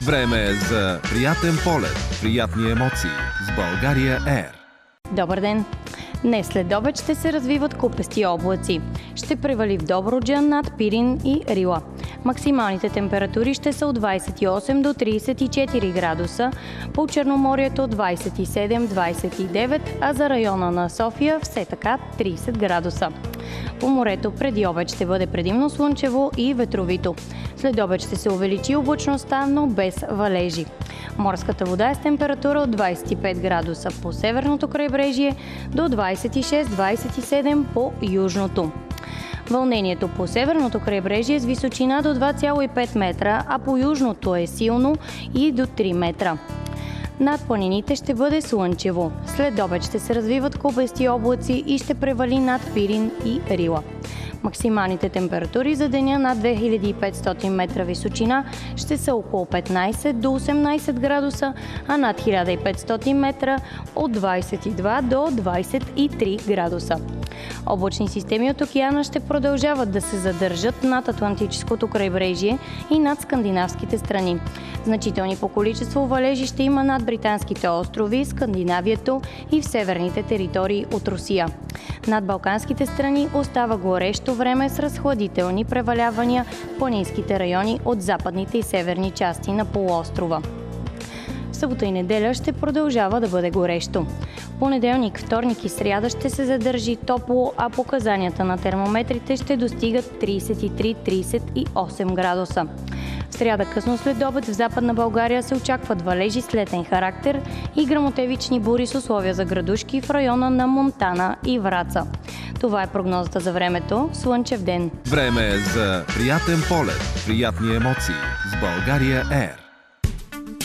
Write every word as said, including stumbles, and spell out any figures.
Време е за приятен полет, приятни емоции с България Ер. Добър ден! Днес след обед ще се развиват купести облаци. Ще превали в Добруджа над Пирин и Рила. Максималните температури ще са от двадесет и осем до тридесет и четири градуса, по Черноморието двадесет и седем до двадесет и девет, а за района на София все така тридесет градуса. По морето преди обед ще бъде предимно слънчево и ветровито. След обед ще се увеличи облачността, но без валежи. Морската вода е с температура от двадесет и пет градуса по северното крайбрежие до двадесет и шест до двадесет и седем по южното. Вълнението по северното крайбрежие е с височина до два цяло и пет метра, а по южното е силно и до три метра. Над планините ще бъде слънчево. След обед ще се развиват купести облаци и ще превали над Пирин и Рила. Максималните температури за деня над две хиляди и петстотин метра височина ще са около петнадесет до осемнадесет градуса, а над хиляда и петстотин метра от двадесет и два до двадесет и три градуса. Облачни системи от океана ще продължават да се задържат над Атлантическото крайбрежие и над скандинавските страни. Значителни по количество валежи ще има над британските острови, Скандинавието и в северните територии от Русия. Над балканските страни остава горещо време с разхладителни превалявания в планинските райони от западните и северни части на полуострова. В събота и неделя ще продължава да бъде горещо. Понеделник, вторник и сряда ще се задържи топло, а показанията на термометрите ще достигат тридесет и три до тридесет и осем градуса. В сряда късно след обед в Западна България се очакват валежи с летен характер и гръмотевични бури с условия за градушки в района на Монтана и Враца. Това е прогнозата за времето. Слънчев ден! Време е за приятен полет, приятни емоции с България Ер.